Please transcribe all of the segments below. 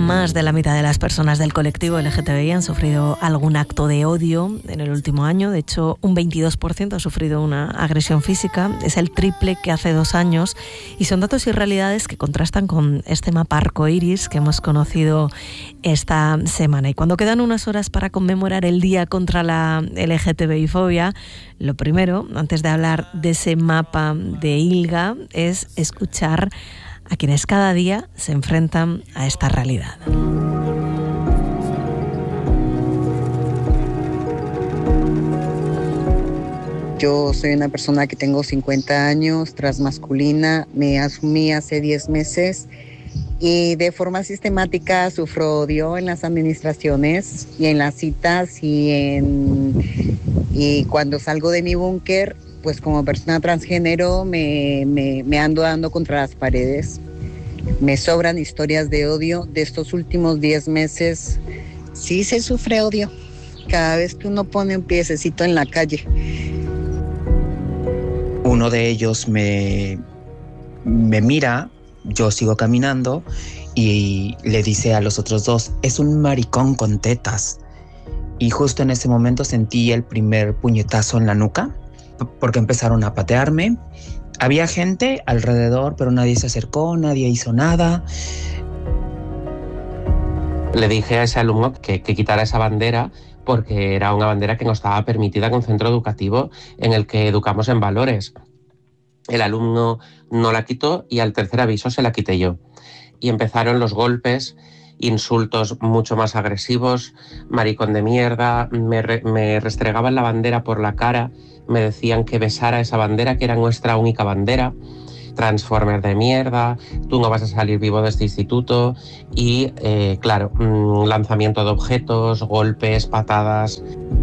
Más de la mitad de las personas del colectivo LGTBI han sufrido algún acto de odio en el último año. De hecho, un 22% ha sufrido una agresión física. Es el triple que hace 2 años. Y son datos y realidades que contrastan con este mapa arcoíris que hemos conocido esta semana. Y cuando quedan unas horas para conmemorar el Día contra la LGTBI-fobia, lo primero, antes de hablar de ese mapa de ILGA, es escuchar a quienes cada día se enfrentan a esta realidad. Yo soy una persona que tengo 50 años, transmasculina, me asumí hace 10 meses y de forma sistemática sufro odio en las administraciones y en las citas y cuando salgo de mi búnker, pues como persona transgénero me ando dando contra las paredes. Me sobran historias de odio de estos últimos 10 meses. Sí se sufre odio cada vez que uno pone un piececito en la calle. Uno de ellos me mira, yo sigo caminando y le dice a los otros 2, es un maricón con tetas. Y justo en ese momento sentí el primer puñetazo en la nuca, porque empezaron a patearme. Había gente alrededor, pero nadie se acercó, nadie hizo nada. Le dije a ese alumno que quitara esa bandera porque era una bandera que no estaba permitida en un centro educativo en el que educamos en valores. El alumno no la quitó y al tercer aviso se la quité yo. Y empezaron los golpes, insultos mucho más agresivos, maricón de mierda, me restregaban la bandera por la cara, me decían que besara esa bandera, que era nuestra única bandera, transformer de mierda, tú no vas a salir vivo de este instituto y, claro, lanzamiento de objetos, golpes, patadas.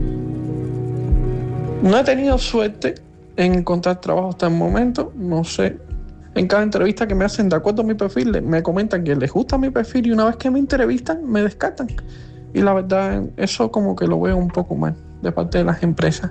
No he tenido suerte en encontrar trabajo hasta el momento, no sé. En cada entrevista que me hacen de acuerdo a mi perfil, me comentan que les gusta mi perfil y una vez que me entrevistan, me descartan. Y la verdad, eso como que lo veo un poco mal de parte de las empresas.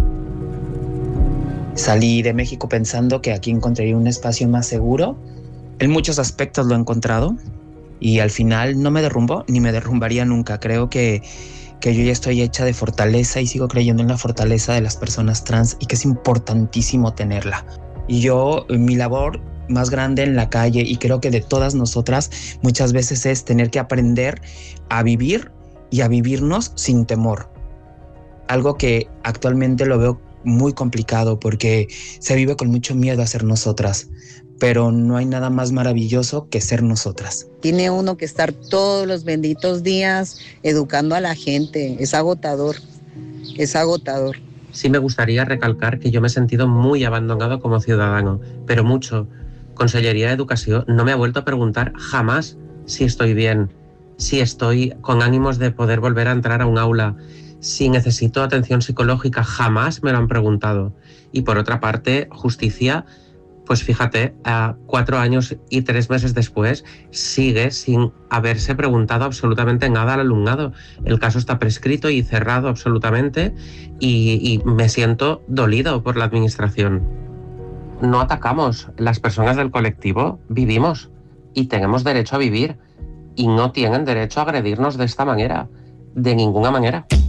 Salí de México pensando que aquí encontraría un espacio más seguro. En muchos aspectos lo he encontrado y al final no me derrumbó ni me derrumbaría nunca. Creo que yo ya estoy hecha de fortaleza y sigo creyendo en la fortaleza de las personas trans y que es importantísimo tenerla. Y yo, mi labor más grande en la calle y creo que de todas nosotras muchas veces es tener que aprender a vivir y a vivirnos sin temor. Algo que actualmente lo veo muy complicado porque se vive con mucho miedo a ser nosotras, pero no hay nada más maravilloso que ser nosotras. Tiene uno que estar todos los benditos días educando a la gente, es agotador, es agotador. Sí me gustaría recalcar que yo me he sentido muy abandonado como ciudadano, pero mucho. Consellería de Educación no me ha vuelto a preguntar jamás si estoy bien, si estoy con ánimos de poder volver a entrar a un aula, si necesito atención psicológica, jamás me lo han preguntado. Y por otra parte, justicia, pues fíjate, 4 años y 3 meses después, sigue sin haberse preguntado absolutamente nada al alumnado. El caso está prescrito y cerrado absolutamente y me siento dolido por la administración. No atacamos, las personas del colectivo vivimos y tenemos derecho a vivir y no tienen derecho a agredirnos de esta manera, de ninguna manera.